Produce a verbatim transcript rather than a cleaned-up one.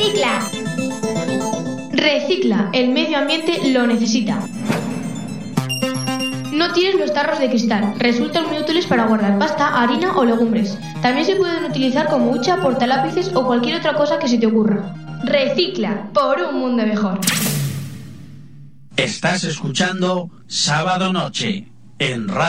Recicla. Recicla, el medio ambiente lo necesita. No tires los tarros de cristal, resultan muy útiles para guardar pasta, harina o legumbres. También se pueden utilizar como hucha, portalápices o cualquier otra cosa que se te ocurra. Recicla, por un mundo mejor. Estás escuchando Sábado Noche en Radio